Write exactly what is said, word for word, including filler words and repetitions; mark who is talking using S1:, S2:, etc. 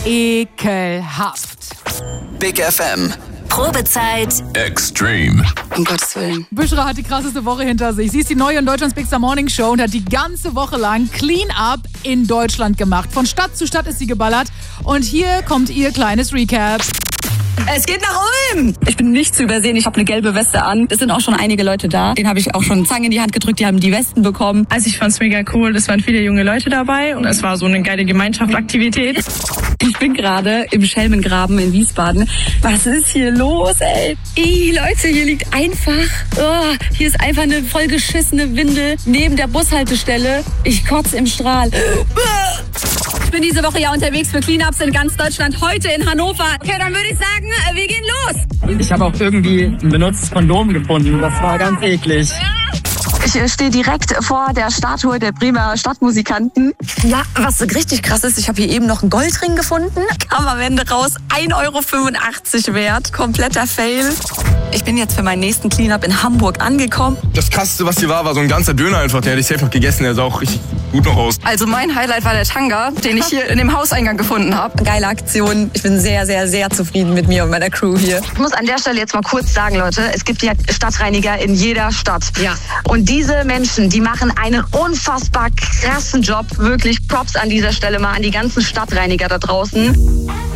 S1: ekelhaft.
S2: Big F M.
S3: Probezeit
S2: Extreme.
S4: Um Gottes Willen.
S1: Bushra hat die krasseste Woche hinter sich. Sie ist die neue in Deutschlands Big Star Morning Show und hat die ganze Woche lang Clean-Up in Deutschland gemacht. Von Stadt zu Stadt ist sie geballert. Und hier kommt ihr kleines Recap.
S4: Es geht nach Ulm! Ich bin nicht zu übersehen, ich habe eine gelbe Weste an. Es sind auch schon einige Leute da. Den habe ich auch schon Zange in die Hand gedrückt, die haben die Westen bekommen.
S5: Also ich fand's mega cool, es waren viele junge Leute dabei und es war so eine geile Gemeinschaftsaktivität.
S4: Ich bin gerade im Schelmengraben in Wiesbaden. Was ist hier los, ey? Ey, Leute, hier liegt einfach... Oh, hier ist einfach eine vollgeschissene Windel neben der Bushaltestelle. Ich kotze im Strahl. Ich bin diese Woche ja unterwegs für Cleanups in ganz Deutschland. Heute in Hannover. Okay, dann würde ich sagen, wir gehen los.
S6: Ich habe auch irgendwie ein benutztes Kondom gefunden. Das war ganz eklig.
S4: Ich stehe direkt vor der Statue der Bremer Stadtmusikanten. Ja, was richtig krass ist, ich habe hier eben noch einen Goldring gefunden. Kam am Ende raus, ein Euro fünfundachtzig wert. Kompletter Fail. Ich bin jetzt für meinen nächsten Cleanup in Hamburg angekommen.
S7: Das Krasseste, was hier war, war so ein ganzer Döner einfach. Den hätte ich safe noch gegessen. Der sah auch richtig gut noch aus.
S8: Also mein Highlight war der Tanga, den ich hier in dem Hauseingang gefunden habe.
S4: Geile Aktion. Ich bin sehr, sehr, sehr zufrieden mit mir und meiner Crew hier.
S9: Ich muss an der Stelle jetzt mal kurz sagen, Leute, es gibt ja Stadtreiniger in jeder Stadt. Ja. Und diese Menschen, die machen einen unfassbar krassen Job. Wirklich Props an dieser Stelle mal an die ganzen Stadtreiniger da draußen.